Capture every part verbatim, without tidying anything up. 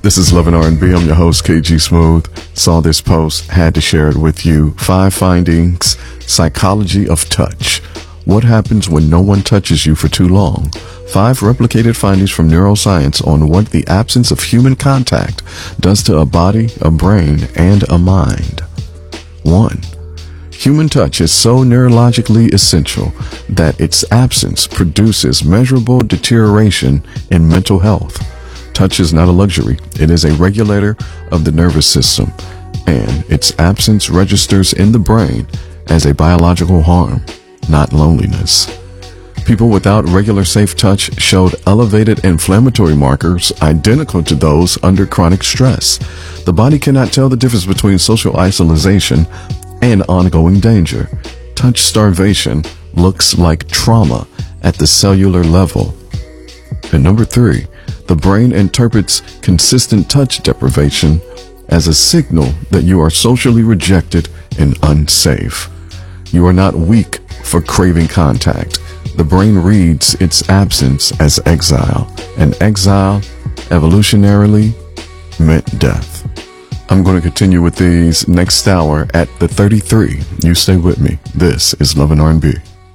This is Love and R and B. I'm your host, K G Smooth. Saw this post, had to share it with you. Five findings, psychology of touch. What happens when no one touches you for too long? Five replicated findings from neuroscience on what the absence of human contact does to a body, a brain, and a mind. One, human touch is so neurologically essential that its absence produces measurable deterioration in mental health. Touch is not a luxury. It is a regulator of the nervous system, and its absence registers in the brain as a biological harm, not loneliness. People without regular safe touch showed elevated inflammatory markers identical to those under chronic stress. The body cannot tell the difference between social isolation and ongoing danger. Touch starvation looks like trauma at the cellular level. And number three, the brain interprets consistent touch deprivation as a signal that you are socially rejected and unsafe. You are not weak for craving contact. The brain reads its absence as exile, and exile evolutionarily meant death. I'm going to continue with these next hour at the thirty-three. You stay with me. This is Love and R and B.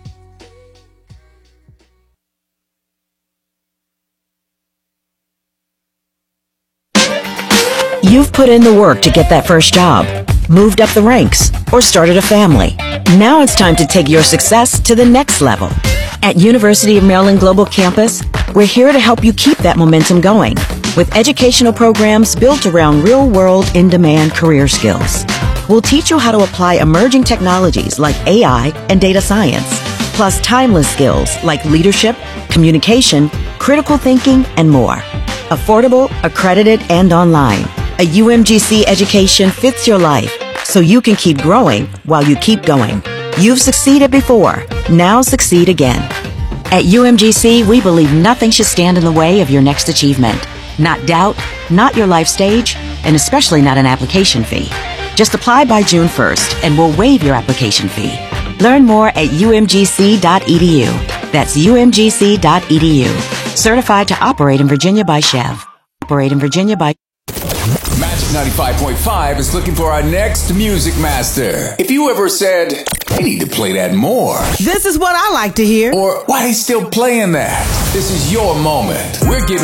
You've put in the work to get that first job, moved up the ranks, or started a family. Now it's time to take your success to the next level. At University of Maryland Global Campus, we're here to help you keep that momentum going with educational programs built around real-world, in-demand career skills. We'll teach you how to apply emerging technologies like A I and data science, plus timeless skills like leadership, communication, critical thinking, and more. Affordable, accredited, and online. A U M G C education fits your life so you can keep growing while you keep going. You've succeeded before. Now succeed again. At U M G C, we believe nothing should stand in the way of your next achievement. Not doubt, not your life stage, and especially not an application fee. Just apply by June first and we'll waive your application fee. Learn more at U M G C dot E D U. That's U M G C dot E D U. Certified to operate in Virginia by Chev. Operate in Virginia by Magic ninety-five point five is looking for our next music master. If you ever said, they need to play that more. This is what I like to hear. Or, why they still playing that? This is your moment. We're giving